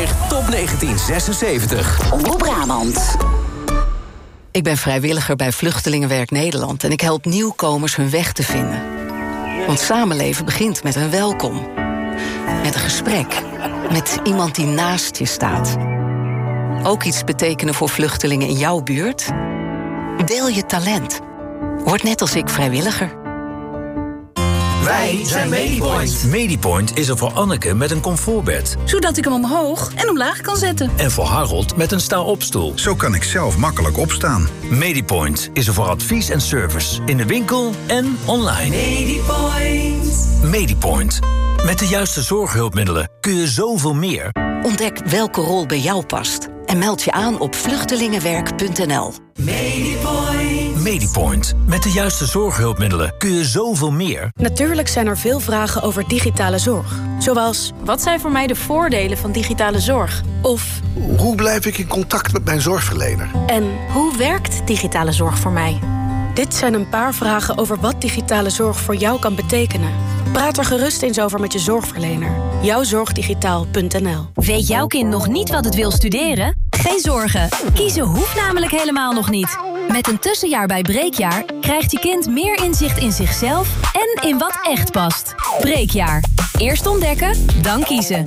weer Top 1976. Omroep Brabant. Ik ben vrijwilliger bij Vluchtelingenwerk Nederland en ik help nieuwkomers hun weg te vinden. Want samenleven begint met een welkom. Met een gesprek. Met iemand die naast je staat. Ook iets betekenen voor vluchtelingen in jouw buurt? Deel je talent. Word net als ik vrijwilliger. Wij zijn Medipoint. Medipoint is er voor Anneke met een comfortbed. Zodat ik hem omhoog en omlaag kan zetten. En voor Harold met een sta-opstoel. Zo kan ik zelf makkelijk opstaan. Medipoint is er voor advies en service. In de winkel en online. Medipoint. Medipoint. Met de juiste zorghulpmiddelen kun je zoveel meer. Ontdek welke rol bij jou past. En meld je aan op vluchtelingenwerk.nl. Medipoint. Medipoint. Met de juiste zorghulpmiddelen kun je zoveel meer. Natuurlijk zijn er veel vragen over digitale zorg. Zoals, wat zijn voor mij de voordelen van digitale zorg? Of, hoe blijf ik in contact met mijn zorgverlener? En hoe werkt digitale zorg voor mij? Dit zijn een paar vragen over wat digitale zorg voor jou kan betekenen. Praat er gerust eens over met je zorgverlener. Jouwzorgdigitaal.nl. Weet jouw kind nog niet wat het wil studeren? Geen zorgen. Kiezen hoeft namelijk helemaal nog niet. Met een tussenjaar bij Breekjaar krijgt je kind meer inzicht in zichzelf en in wat echt past. Breekjaar. Eerst ontdekken, dan kiezen.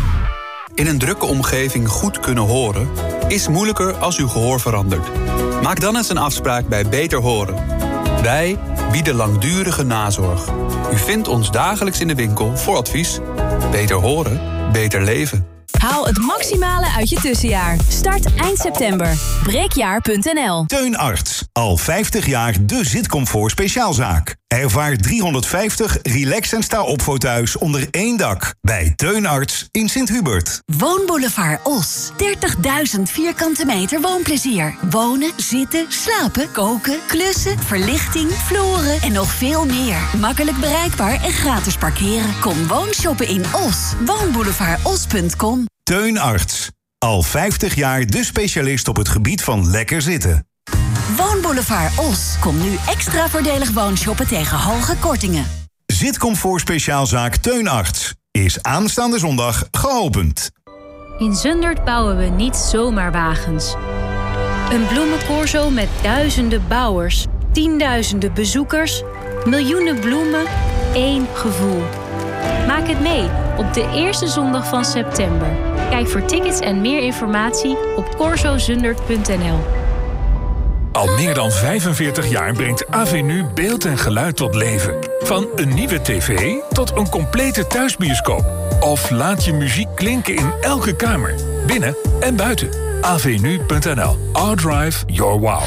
In een drukke omgeving goed kunnen horen is moeilijker als uw gehoor verandert. Maak dan eens een afspraak bij Beter Horen. Wij bieden langdurige nazorg. U vindt ons dagelijks in de winkel voor advies. Beter horen, beter leven. Haal het maximale uit je tussenjaar. Start eind september. Breekjaar.nl. Teun Arts. Al 50 jaar de zitcomfort speciaalzaak. Ervaar 350 relax- en sta-opfoto's onder één dak. Bij Teun Arts in Sint-Hubert. Woonboulevard Os. 30.000 vierkante meter woonplezier. Wonen, zitten, slapen, koken, klussen, verlichting, vloeren en nog veel meer. Makkelijk bereikbaar en gratis parkeren. Kom woonshoppen in Os. Woonboulevardos.com. Teun Arts. Al 50 jaar de specialist op het gebied van lekker zitten. Woonboulevard Os. Kom nu extra voordelig woonshoppen tegen hoge kortingen. Zitcomfort speciaalzaak Teun Arts is aanstaande zondag geopend. In Zundert bouwen we niet zomaar wagens. Een bloemencorso met duizenden bouwers, tienduizenden bezoekers, miljoenen bloemen, één gevoel. Maak het mee op de eerste zondag van september. Kijk voor tickets en meer informatie op corsozundert.nl. Al meer dan 45 jaar brengt Avenu beeld en geluid tot leven. Van een nieuwe tv tot een complete thuisbioscoop. Of laat je muziek klinken in elke kamer, binnen en buiten. Avenu.nl. Our drive, your wow.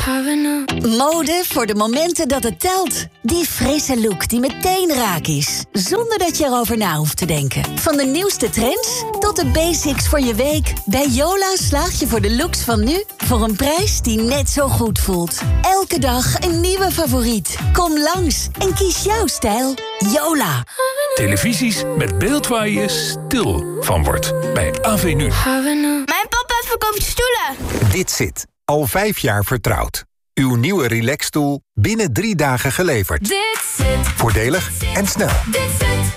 Mode voor de momenten dat het telt. Die frisse look die meteen raak is. Zonder dat je erover na hoeft te denken. Van de nieuwste trends tot de basics voor je week. Bij Yola slaag je voor de looks van nu voor een prijs die net zo goed voelt. Elke dag een nieuwe favoriet. Kom langs en kies jouw stijl. Yola. Televisies met beeld waar je stil van wordt. Bij Avenu. Mijn papa verkoopt stoelen. Dit zit. Al 5 jaar vertrouwd. Uw nieuwe relaxstoel binnen 3 dagen geleverd. Dit zit. Voordelig en snel. Dit zit.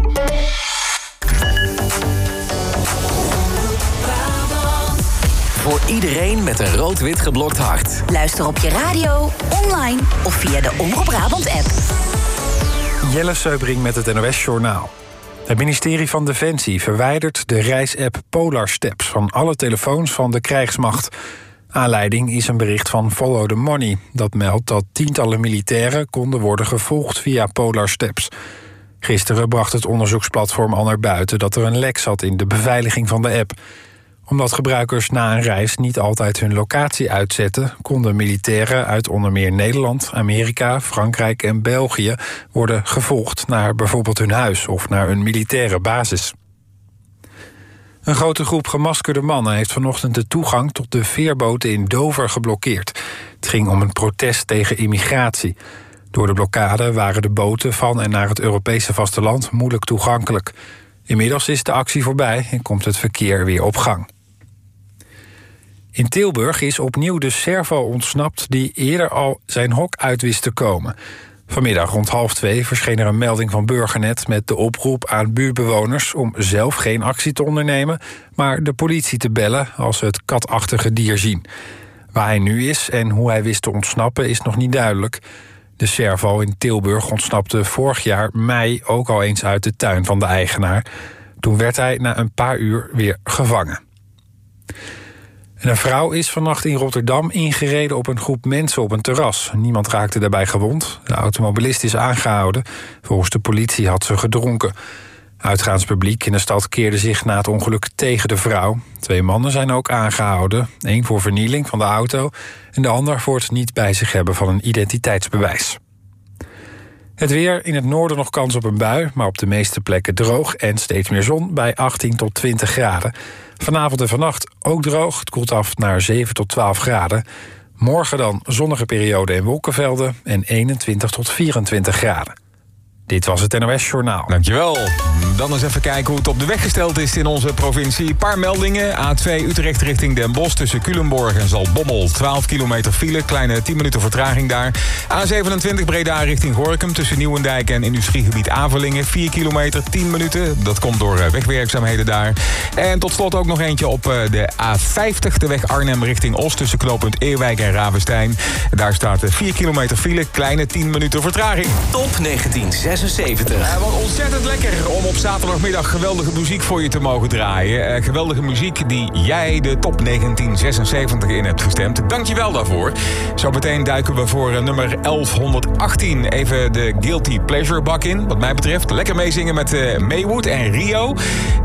Voor iedereen met een rood-wit geblokt hart. Luister op je radio, online of via de Omroep Brabant app. Jelle Seubring met het NOS Journaal. Het ministerie van Defensie verwijdert de reisapp Polar Steps van alle telefoons van de krijgsmacht. Aanleiding is een bericht van Follow the Money. Dat meldt dat tientallen militairen konden worden gevolgd via Polar Steps. Gisteren bracht het onderzoeksplatform al naar buiten dat er een lek zat in de beveiliging van de app. Omdat gebruikers na een reis niet altijd hun locatie uitzetten, konden militairen uit onder meer Nederland, Amerika, Frankrijk en België worden gevolgd naar bijvoorbeeld hun huis of naar een militaire basis. Een grote groep gemaskerde mannen heeft vanochtend de toegang tot de veerboten in Dover geblokkeerd. Het ging om een protest tegen immigratie. Door de blokkade waren de boten van en naar het Europese vasteland moeilijk toegankelijk. Inmiddels is de actie voorbij en komt het verkeer weer op gang. In Tilburg is opnieuw de servo ontsnapt die eerder al zijn hok uit wist te komen. Vanmiddag rond 1:30 verscheen er een melding van Burgernet met de oproep aan buurtbewoners om zelf geen actie te ondernemen, maar de politie te bellen als ze het katachtige dier zien. Waar hij nu is en hoe hij wist te ontsnappen is nog niet duidelijk. De servo in Tilburg ontsnapte vorig jaar mei ook al eens uit de tuin van de eigenaar. Toen werd hij na een paar uur weer gevangen. En een vrouw is vannacht in Rotterdam ingereden op een groep mensen op een terras. Niemand raakte daarbij gewond. De automobilist is aangehouden. Volgens de politie had ze gedronken. Uitgaanspubliek in de stad keerde zich na het ongeluk tegen de vrouw. 2 mannen zijn ook aangehouden. 1 voor vernieling van de auto en de ander voor het niet bij zich hebben van een identiteitsbewijs. Het weer, in het noorden nog kans op een bui, maar op de meeste plekken droog en steeds meer zon bij 18 tot 20 graden. Vanavond en vannacht ook droog, het koelt af naar 7 tot 12 graden. Morgen dan zonnige periode en wolkenvelden en 21 tot 24 graden. Dit was het NOS Journaal. Dankjewel. Dan eens even kijken hoe het op de weg gesteld is in onze provincie. Een paar meldingen. A2 Utrecht richting Den Bosch tussen Culemborg en Zaltbommel. 12 kilometer file, kleine 10 minuten vertraging daar. A27 Breda richting Gorinchem tussen Nieuwendijk en industriegebied Avelingen. 4 kilometer, 10 minuten. Dat komt door wegwerkzaamheden daar. En tot slot ook nog eentje op de A50. De weg Arnhem richting Os tussen knooppunt Eerwijk en Ravenstein. Daar staat 4 kilometer file, kleine 10 minuten vertraging. Top 1976. Wat ontzettend lekker om op zaterdagmiddag geweldige muziek voor je te mogen draaien. Geweldige muziek die jij de top 1976 in hebt gestemd. Dankjewel daarvoor. Zo meteen duiken we voor nummer 1118 even de Guilty Pleasure bak in. Wat mij betreft lekker meezingen met Maywood en Rio.